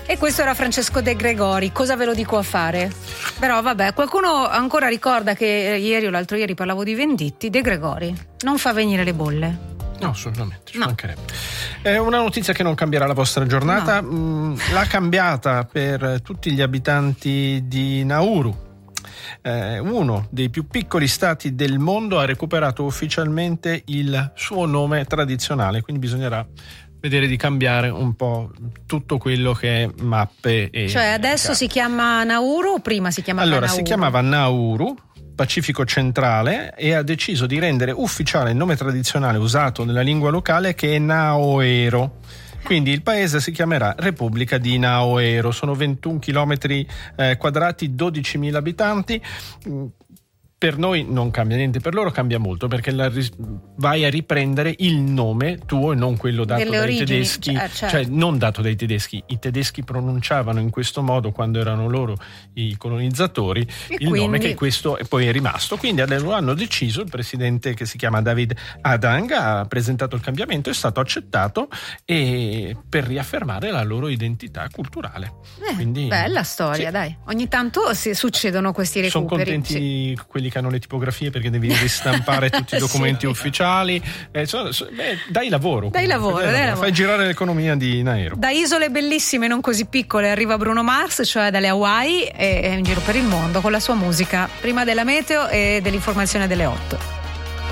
E questo era Francesco De Gregori. Cosa ve lo dico a fare? Però vabbè, qualcuno ancora ricorda che ieri o l'altro ieri parlavo di Venditti. De Gregori non fa venire le bolle. No, assolutamente, ci mancherebbe. È una notizia che non cambierà la vostra giornata, l'ha cambiata per tutti gli abitanti di Nauru. Uno dei più piccoli stati del mondo ha recuperato ufficialmente il suo nome tradizionale, quindi bisognerà vedere di cambiare un po' tutto quello che è mappe e... Cioè adesso si chiama Nauru o prima si chiamava Nauru? Allora, si chiamava Nauru, Pacifico centrale, e ha deciso di rendere ufficiale il nome tradizionale usato nella lingua locale, che è Naoero. Quindi il paese si chiamerà Repubblica di Naoero. Sono 21 chilometri quadrati, 12.000 abitanti. Per noi non cambia niente, per loro cambia molto, perché vai a riprendere il nome tuo e non quello dato dai origini, tedeschi, certo. Cioè non dato dai tedeschi. I tedeschi pronunciavano in questo modo quando erano loro i colonizzatori e il nome, che questo poi è rimasto. Quindi hanno deciso, il presidente, che si chiama David Adang, ha presentato il cambiamento, è stato accettato, e per riaffermare la loro identità culturale. Quindi, bella storia, dai. Ogni tanto succedono questi recuperi. Sono contenti quelli che hanno le tipografie, perché devi ristampare tutti i documenti ufficiali. Dai lavoro. Fai girare l'economia di Nauru. Da isole bellissime non così piccole arriva Bruno Mars, cioè dalle Hawaii, e in giro per il mondo con la sua musica, prima della meteo e dell'informazione delle 8.